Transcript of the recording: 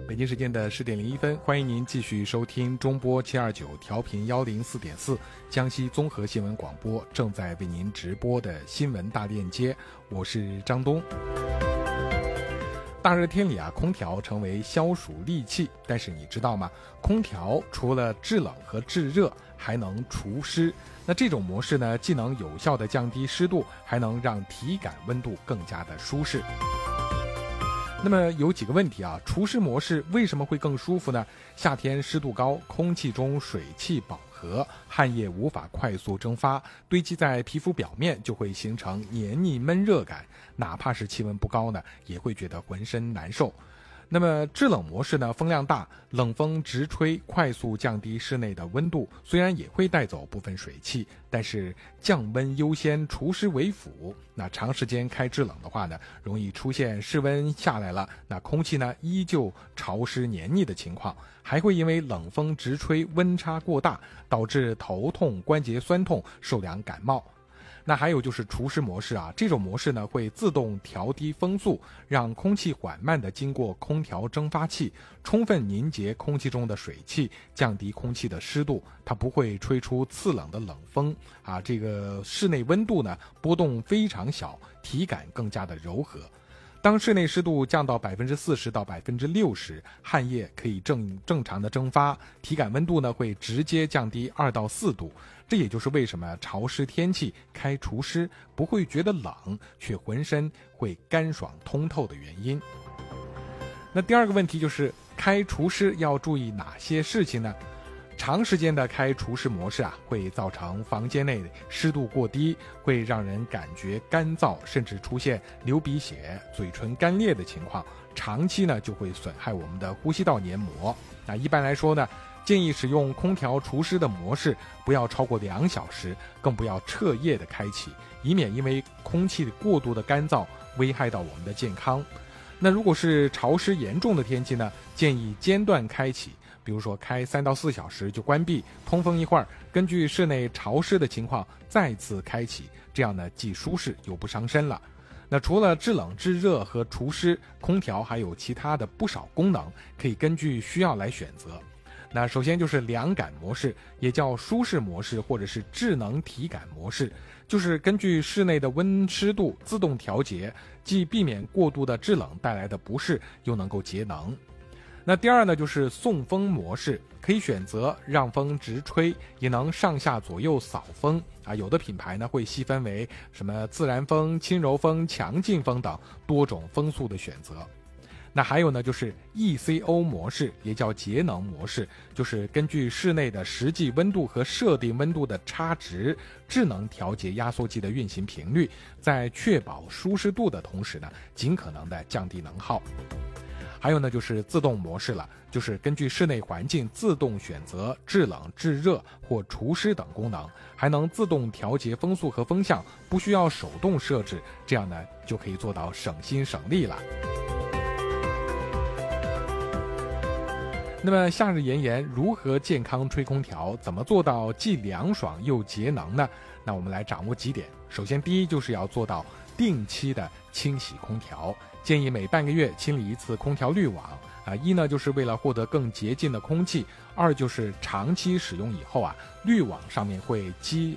北京时间的10点01分，欢迎您继续收听中波729调频104.4江西综合新闻广播正在为您直播的新闻大链接，我是张东。大热天里空调成为消暑利器，但是你知道吗？空调除了制冷和制热，还能除湿。那这种模式呢，既能有效地降低湿度，还能让体感温度更加的舒适。那么有几个问题除湿模式为什么会更舒服呢？夏天湿度高，空气中水汽饱和，汗液无法快速蒸发，堆积在皮肤表面就会形成黏腻闷热感，哪怕是气温不高呢，也会觉得浑身难受。那么制冷模式呢，风量大，冷风直吹，快速降低室内的温度，虽然也会带走部分水汽，但是降温优先，除湿为辅。那长时间开制冷的话呢，容易出现室温下来了，那空气呢依旧潮湿黏腻的情况，还会因为冷风直吹，温差过大，导致头痛、关节酸痛、受凉感冒。那还有就是除湿模式这种模式呢会自动调低风速，让空气缓慢地经过空调蒸发器，充分凝结空气中的水汽，降低空气的湿度，它不会吹出刺冷的冷风这个室内温度呢波动非常小，体感更加的柔和。当室内湿度降到40%到60%，汗液可以正常的蒸发，体感温度呢会直接降低2到4度。这也就是为什么潮湿天气开除湿不会觉得冷，却浑身会干爽通透的原因。那第二个问题就是开除湿要注意哪些事情呢？长时间的开除湿模式会造成房间内湿度过低，会让人感觉干燥，甚至出现流鼻血、嘴唇干裂的情况，长期呢就会损害我们的呼吸道黏膜。那一般来说呢，建议使用空调除湿的模式不要超过2小时，更不要彻夜的开启，以免因为空气过度的干燥危害到我们的健康。那如果是潮湿严重的天气呢，建议间断开启，比如说开3到4小时就关闭，通风一会儿，根据室内潮湿的情况再次开启，这样呢既舒适又不伤身了。那除了制冷制热和除湿，空调还有其他的不少功能，可以根据需要来选择。那首先就是凉感模式，也叫舒适模式或者是智能体感模式，就是根据室内的温湿度自动调节，既避免过度的制冷带来的不适，又能够节能。那第二呢，就是送风模式，可以选择让风直吹，也能上下左右扫风有的品牌呢会细分为什么自然风、轻柔风、强劲风等多种风速的选择。那还有呢，就是 ECO 模式，也叫节能模式，就是根据室内的实际温度和设定温度的差值，智能调节压缩机的运行频率，在确保舒适度的同时呢，尽可能的降低能耗。还有呢，就是自动模式了，就是根据室内环境自动选择制冷、制热或除湿等功能，还能自动调节风速和风向，不需要手动设置，这样呢就可以做到省心省力了。那么夏日炎炎，如何健康吹空调？怎么做到既凉爽又节能呢？那我们来掌握几点。首先，第一就是要做到定期的清洗空调，建议每半个月清理一次空调滤网一呢就是为了获得更洁净的空气，二就是长期使用以后滤网上面会积